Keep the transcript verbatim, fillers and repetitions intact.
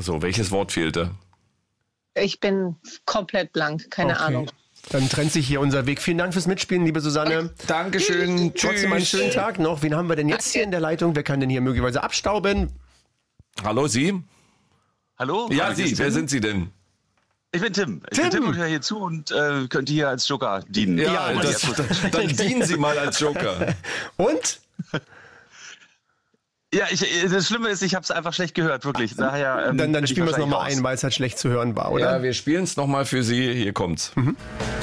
So, welches Wort fehlte? Ich bin komplett blank, keine Okay. Ahnung. Dann trennt sich hier unser Weg. Vielen Dank fürs Mitspielen, liebe Susanne. Dankeschön. Trotzdem einen schönen Tag noch. Wen haben wir denn jetzt hier in der Leitung? Wer kann denn hier möglicherweise abstauben? Hallo, Sie? Hallo? Ja, Hallo, Sie. hier ist Wer Tim. sind Sie denn? Ich bin Tim. Ich Tim. bin Tim und höre hier zu und äh, könnte hier als Joker dienen. Ja, Ja, das, dann dienen Sie mal als Joker. Und? Ja, ich, das Schlimme ist, ich habe es einfach schlecht gehört, wirklich. Daher, ähm, Dann, dann bin ich spielen wir es wahrscheinlich nochmal raus. ein, weil es halt schlecht zu hören war, oder? Ja, wir spielen es nochmal für Sie. Hier kommt's. Mhm.